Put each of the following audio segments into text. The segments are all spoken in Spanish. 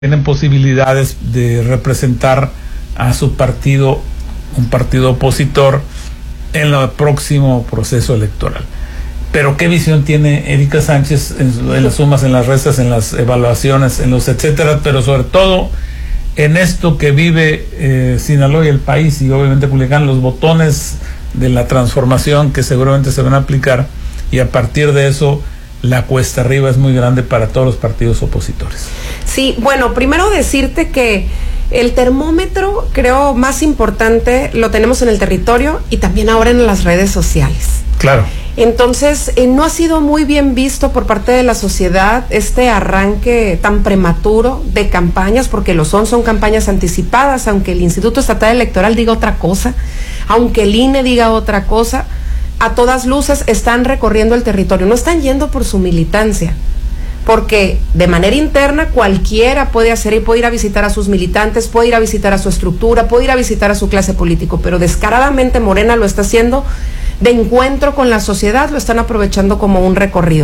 tienen posibilidades de representar a su partido, un partido opositor, en el próximo proceso electoral. Pero ¿qué visión tiene Erika Sánchez en las sumas, en las restas, en las evaluaciones, en los etcétera, pero sobre todo en esto que vive Sinaloa y el país, y obviamente Culiacán, los botones de la transformación que seguramente se van a aplicar, y a partir de eso la cuesta arriba es muy grande para todos los partidos opositores? Sí, bueno, primero decirte que el termómetro, creo, más importante lo tenemos en el territorio y también ahora en las redes sociales. Claro. Entonces, no ha sido muy bien visto por parte de la sociedad este arranque tan prematuro de campañas, porque son campañas anticipadas, aunque el Instituto Estatal Electoral diga otra cosa, aunque el INE diga otra cosa, a todas luces están recorriendo el territorio, no están yendo por su militancia, porque de manera interna cualquiera puede hacer y puede ir a visitar a sus militantes, puede ir a visitar a su estructura, puede ir a visitar a su clase político, pero descaradamente Morena lo está haciendo de encuentro con la sociedad, lo están aprovechando como un recorrido.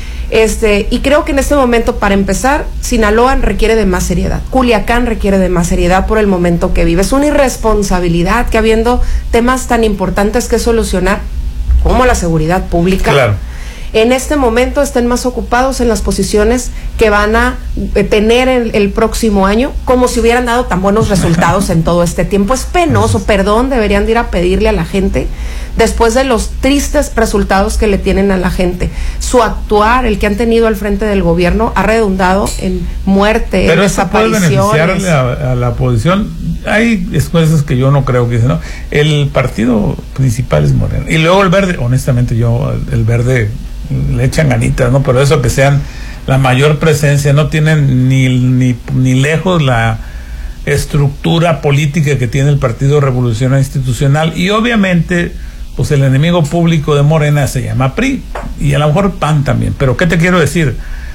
Y creo que en este momento, para empezar, Sinaloa requiere de más seriedad, Culiacán requiere de más seriedad por el momento que vive. Es una irresponsabilidad que, habiendo temas tan importantes que solucionar como la seguridad pública, claro, en este momento estén más ocupados en las posiciones que van a tener el próximo año, como si hubieran dado tan buenos resultados en todo este tiempo. Es penoso, perdón, deberían de ir a pedirle a la gente, después de los tristes resultados que le tienen a la gente. Su actuar, el que han tenido al frente del gobierno, ha redundado en muerte, pero en eso puede beneficiarle a la oposición. Hay cosas que yo no creo que dicen, ¿no? El partido principal es Morena, y luego el Verde, honestamente el Verde le echan ganitas, ¿no? Pero eso, que sean la mayor presencia, no tienen ni lejos la estructura política que tiene el Partido Revolucionario Institucional, y obviamente pues el enemigo público de Morena se llama PRI, y a lo mejor PAN también. Pero ¿qué te quiero decir?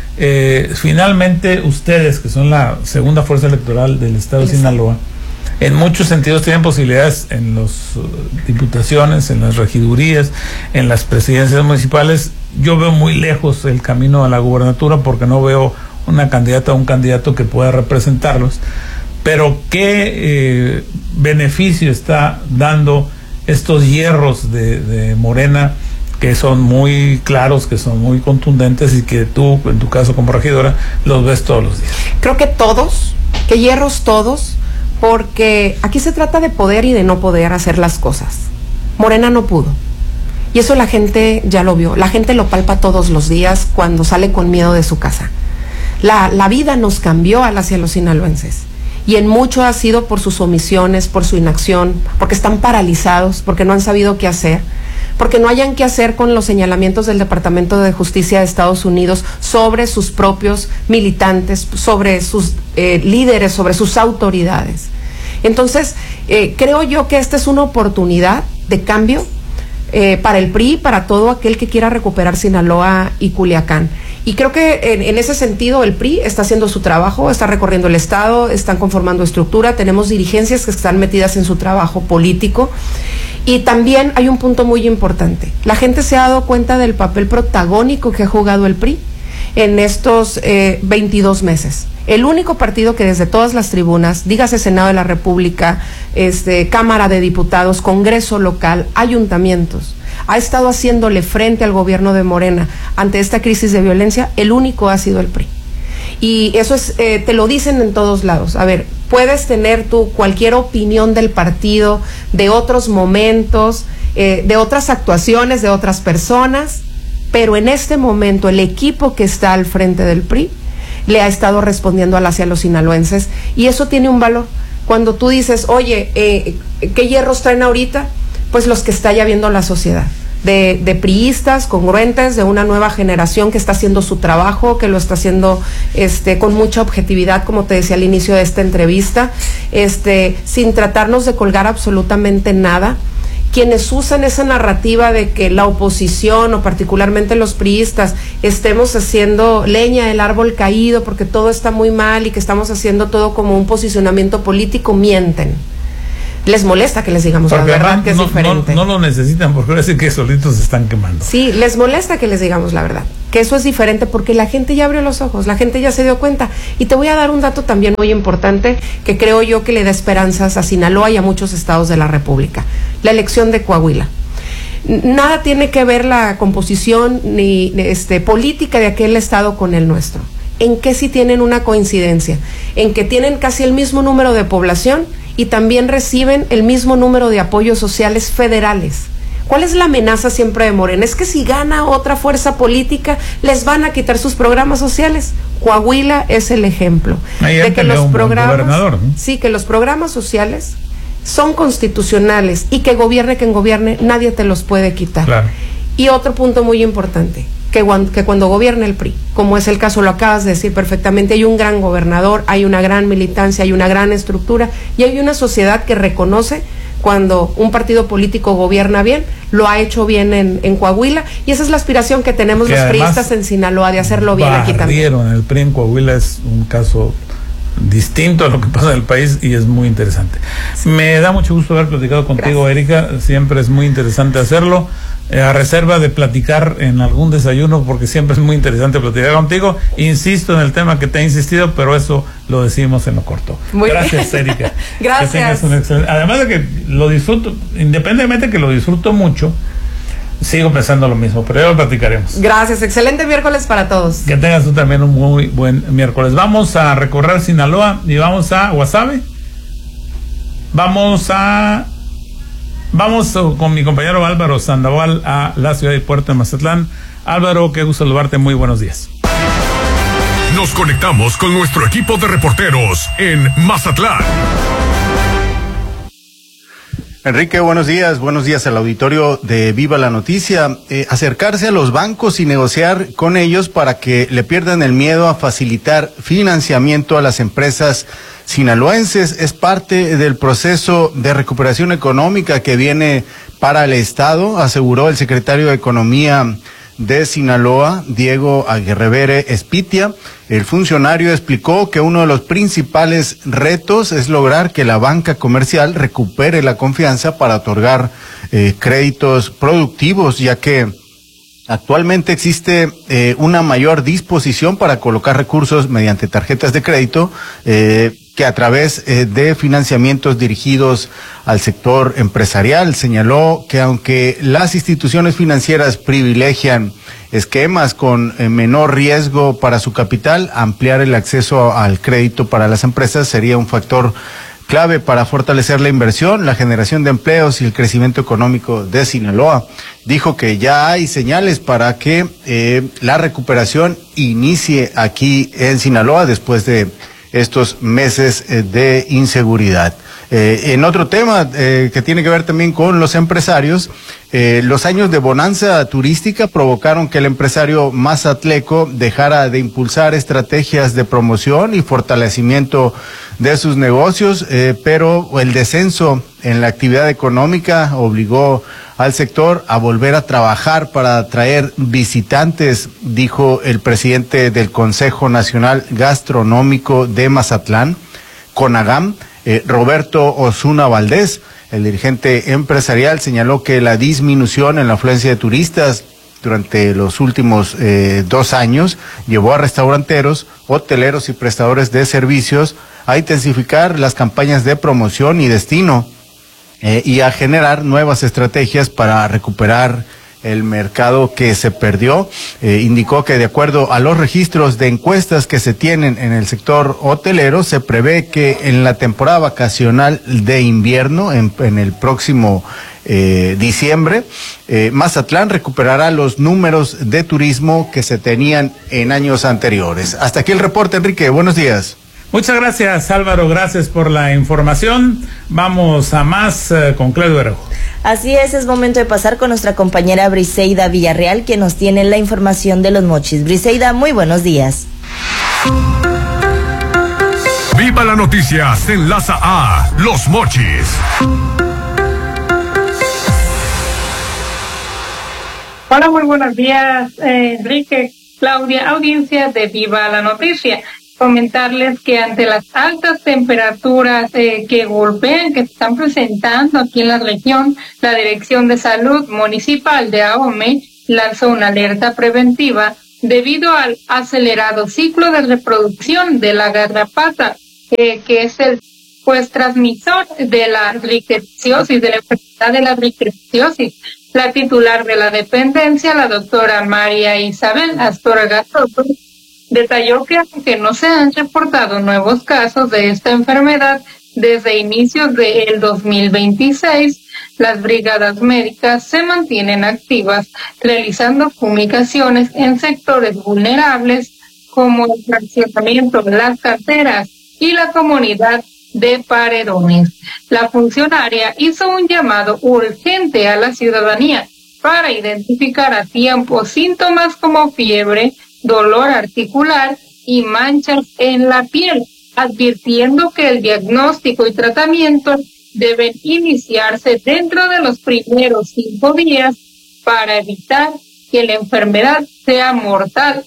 Finalmente ustedes, que son la segunda fuerza electoral del estado de Sinaloa, en muchos sentidos tienen posibilidades en las diputaciones, en las regidurías, en las presidencias municipales. Yo veo muy lejos el camino a la gubernatura, porque no veo una candidata o un candidato que pueda representarlos. Pero ¿qué beneficio está dando estos hierros de Morena, que son muy claros, que son muy contundentes, y que tú, en tu caso como regidora, los ves todos los días? Creo que hierros todos, porque aquí se trata de poder y de no poder hacer las cosas. Morena no pudo, y eso la gente ya lo vio, la gente lo palpa todos los días cuando sale con miedo de su casa. La vida nos cambió hacia los sinaloenses, y en mucho ha sido por sus omisiones, por su inacción, porque están paralizados, porque no han sabido qué hacer, porque no hayan qué hacer con los señalamientos del Departamento de Justicia de Estados Unidos sobre sus propios militantes, sobre sus líderes, sobre sus autoridades. Entonces, creo yo que esta es una oportunidad de cambio para el PRI, para todo aquel que quiera recuperar Sinaloa y Culiacán. Y creo que en ese sentido el PRI está haciendo su trabajo, está recorriendo el estado, están conformando estructura, tenemos dirigencias que están metidas en su trabajo político. Y también hay un punto muy importante: la gente se ha dado cuenta del papel protagónico que ha jugado el PRI en estos 22 meses. El único partido que desde todas las tribunas, dígase Senado de la República, Cámara de Diputados, Congreso local, ayuntamientos, ha estado haciéndole frente al gobierno de Morena ante esta crisis de violencia, el único ha sido el PRI. Y eso es, te lo dicen en todos lados. A ver, puedes tener tú cualquier opinión del partido, de otros momentos, de otras actuaciones, de otras personas, pero en este momento el equipo que está al frente del PRI le ha estado respondiendo hacia los sinaloenses, y eso tiene un valor. Cuando tú dices, oye, ¿qué hierros traen ahorita? Pues los que está ya viendo la sociedad, de priistas congruentes, de una nueva generación que está haciendo su trabajo, que lo está haciendo con mucha objetividad, como te decía al inicio de esta entrevista, sin tratarnos de colgar absolutamente nada. Quienes usan esa narrativa de que la oposición, o particularmente los priistas, estemos haciendo leña del árbol caído porque todo está muy mal y que estamos haciendo todo como un posicionamiento político, mienten. Les molesta que les digamos la verdad, que es diferente. No lo necesitan, porque ahora sí que solitos se están quemando. Sí, les molesta que les digamos la verdad, que eso es diferente porque la gente ya abrió los ojos, la gente ya se dio cuenta. Y te voy a dar un dato también muy importante que creo yo que le da esperanzas a Sinaloa y a muchos estados de la República. La elección de Coahuila. Nada tiene que ver la composición ni política de aquel estado con el nuestro. ¿En qué sí tienen una coincidencia? En que tienen casi el mismo número de población y también reciben el mismo número de apoyos sociales federales. ¿Cuál es la amenaza siempre de Morena? Es que si gana otra fuerza política, les van a quitar sus programas sociales. Coahuila es el ejemplo de que los programas, ¿no? Sí, que los programas sociales son constitucionales y que gobierne quien gobierne, nadie te los puede quitar. Claro. Y otro punto muy importante, que cuando gobierna el PRI, como es el caso, lo acabas de decir perfectamente, hay un gran gobernador, hay una gran militancia, hay una gran estructura y hay una sociedad que reconoce cuando un partido político gobierna bien, lo ha hecho bien en Coahuila, y esa es la aspiración que tenemos los priistas en Sinaloa, de hacerlo bien aquí también. El PRI en Coahuila es un caso distinto a lo que pasa en el país y es muy interesante. Sí. Me da mucho gusto haber platicado contigo. Gracias. Erika, siempre es muy interesante hacerlo, a reserva de platicar en algún desayuno, porque siempre es muy interesante platicar contigo. Insisto en el tema que te he insistido, pero eso lo decimos en lo corto. Muy gracias, Erika. Gracias. Además de que lo disfruto, independientemente de que lo disfruto mucho, sigo pensando lo mismo, pero ya lo platicaremos. Gracias, excelente miércoles para todos. Que tengas tú también un muy buen miércoles. Vamos a recorrer Sinaloa y vamos a Guasave. Vamos con mi compañero Álvaro Sandoval a la ciudad y puerto de Mazatlán. Álvaro, qué gusto saludarte, muy buenos días. Nos conectamos con nuestro equipo de reporteros en Mazatlán. Enrique, buenos días al auditorio de Viva la Noticia. Acercarse a los bancos y negociar con ellos para que le pierdan el miedo a facilitar financiamiento a las empresas sinaloenses es parte del proceso de recuperación económica que viene para el Estado, aseguró el secretario de Economía de Sinaloa, Diego Aguirre Espitia. El funcionario explicó que uno de los principales retos es lograr que la banca comercial recupere la confianza para otorgar créditos productivos, ya que actualmente existe una mayor disposición para colocar recursos mediante tarjetas de crédito que a través de financiamientos dirigidos al sector empresarial. Señaló que aunque las instituciones financieras privilegian esquemas con menor riesgo para su capital, ampliar el acceso al crédito para las empresas sería un factor clave para fortalecer la inversión, la generación de empleos y el crecimiento económico de Sinaloa. Dijo que ya hay señales para que la recuperación inicie aquí en Sinaloa después de estos meses de inseguridad. En otro tema que tiene que ver también con los empresarios, los años de bonanza turística provocaron que el empresario mazatleco dejara de impulsar estrategias de promoción y fortalecimiento de sus negocios, pero el descenso en la actividad económica obligó al sector a volver a trabajar para atraer visitantes, dijo el presidente del Consejo Nacional Gastronómico de Mazatlán, CONAGAM, Roberto Osuna Valdés. El dirigente empresarial señaló que la disminución en la afluencia de turistas durante los últimos 2 años llevó a restauranteros, hoteleros y prestadores de servicios a intensificar las campañas de promoción y destino y a generar nuevas estrategias para recuperar el mercado que se perdió. Indicó que de acuerdo a los registros de encuestas que se tienen en el sector hotelero, se prevé que en la temporada vacacional de invierno, en el próximo diciembre, Mazatlán recuperará los números de turismo que se tenían en años anteriores. Hasta aquí el reporte, Enrique. Buenos días. Muchas gracias, Álvaro, gracias por la información. Vamos a más con Claudio Araujo. Así es momento de pasar con nuestra compañera Briseida Villarreal, que nos tiene la información de Los Mochis. Briseida, muy buenos días. Viva la Noticia se enlaza a Los Mochis. Hola, muy buenos días, Enrique, Claudia, audiencia de Viva la Noticia. Comentarles que ante las altas temperaturas que golpean, que se están presentando aquí en la región, la Dirección de Salud Municipal de Ahome lanzó una alerta preventiva debido al acelerado ciclo de reproducción de la garrapata, que es el transmisor de la rickettsiosis, de la enfermedad de la rickettsiosis. La titular de la dependencia, la doctora María Isabel Astorga Soto, detalló que aunque no se han reportado nuevos casos de esta enfermedad desde inicios del 2026, las brigadas médicas se mantienen activas realizando fumigaciones en sectores vulnerables como el fraccionamiento de las carteras y la comunidad de Paredones. La funcionaria hizo un llamado urgente a la ciudadanía para identificar a tiempo síntomas como fiebre, dolor articular y manchas en la piel, advirtiendo que el diagnóstico y tratamiento deben iniciarse dentro de los primeros 5 días para evitar que la enfermedad sea mortal.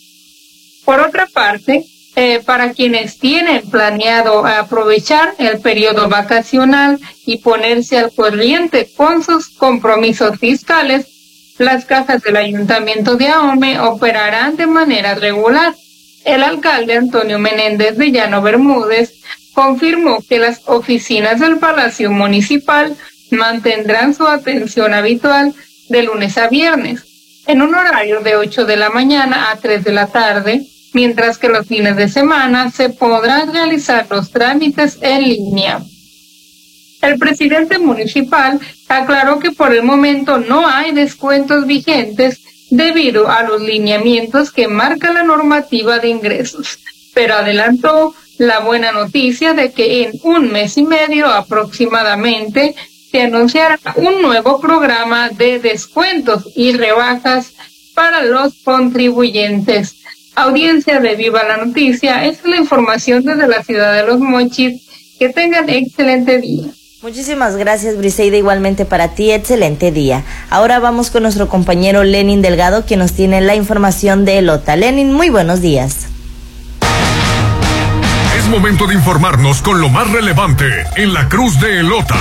Por otra parte, para quienes tienen planeado aprovechar el periodo vacacional y ponerse al corriente con sus compromisos fiscales, las cajas del Ayuntamiento de Ahome operarán de manera regular. El alcalde Antonio Menéndez de Llano Bermúdez confirmó que las oficinas del Palacio Municipal mantendrán su atención habitual de lunes a viernes, en un horario de 8 de la mañana a 3 de la tarde, mientras que los fines de semana se podrán realizar los trámites en línea. El presidente municipal aclaró que por el momento no hay descuentos vigentes debido a los lineamientos que marca la normativa de ingresos, pero adelantó la buena noticia de que en 1 mes y medio aproximadamente se anunciará un nuevo programa de descuentos y rebajas para los contribuyentes. Audiencia de Viva la Noticia, esta es la información desde la ciudad de Los Mochis. Que tengan excelente día. Muchísimas gracias, Briseida, igualmente para ti, excelente día. Ahora vamos con nuestro compañero Lenin Delgado, quien nos tiene la información de Elota. Lenin, muy buenos días. Es momento de informarnos con lo más relevante en la Cruz de Elota.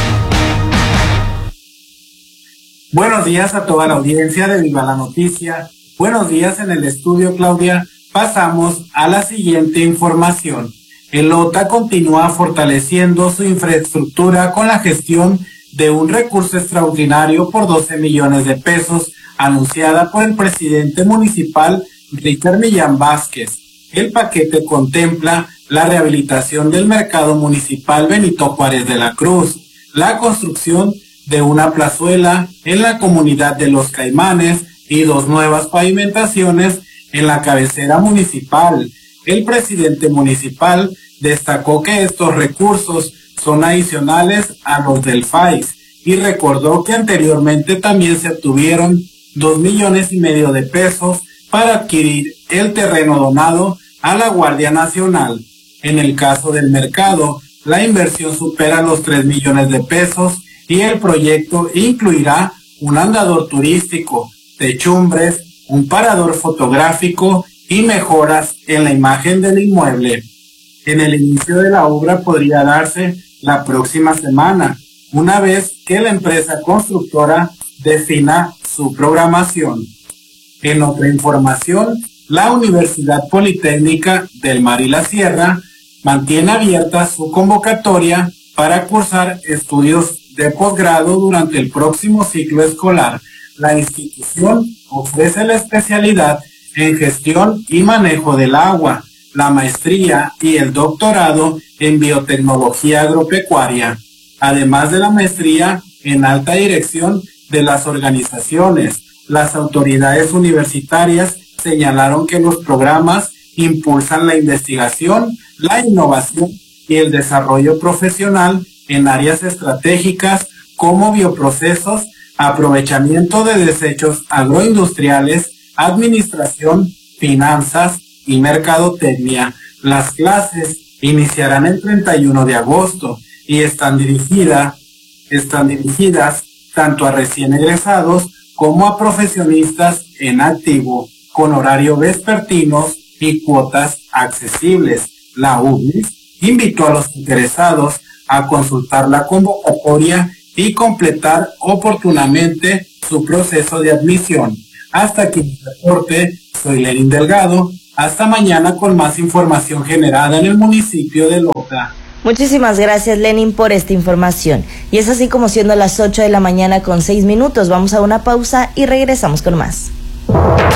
Buenos días a toda la audiencia de Viva la Noticia. Buenos días en el estudio, Claudia. Pasamos a la siguiente información. Elota continúa fortaleciendo su infraestructura con la gestión de un recurso extraordinario por 12 millones de pesos, anunciada por el presidente municipal Richard Millán Vázquez. El paquete contempla la rehabilitación del mercado municipal Benito Juárez de la Cruz, la construcción de una plazuela en la comunidad de Los Caimanes y 2 nuevas pavimentaciones en la cabecera municipal. El presidente municipal destacó que estos recursos son adicionales a los del FAIS y recordó que anteriormente también se obtuvieron 2,5 millones de pesos para adquirir el terreno donado a la Guardia Nacional. En el caso del mercado, la inversión supera los 3 millones de pesos y el proyecto incluirá un andador turístico, techumbres, un parador fotográfico y mejoras en la imagen del inmueble. En el inicio de la obra podría darse la próxima semana, una vez que la empresa constructora defina su programación. En otra información, la Universidad Politécnica del Mar y la Sierra mantiene abierta su convocatoria para cursar estudios de posgrado durante el próximo ciclo escolar. La institución ofrece la especialidad en gestión y manejo del agua, la maestría y el doctorado en biotecnología agropecuaria, además de la maestría en alta dirección de las organizaciones. Las autoridades universitarias señalaron que los programas impulsan la investigación, la innovación y el desarrollo profesional en áreas estratégicas como bioprocesos, aprovechamiento de desechos agroindustriales, administración, finanzas y mercadotecnia. Las clases iniciarán el 31 de agosto y están dirigidas tanto a recién egresados como a profesionistas en activo, con horario vespertinos y cuotas accesibles. La UNIS invitó a los interesados a consultar la convocatoria y completar oportunamente su proceso de admisión. Hasta aquí el reporte, Soy Lenin Delgado. Hasta mañana con más información generada en el municipio de Lota. Muchísimas gracias, Lenin, por esta información. Y es así como siendo las 8 de la mañana con 6 minutos. Vamos a una pausa y regresamos con más.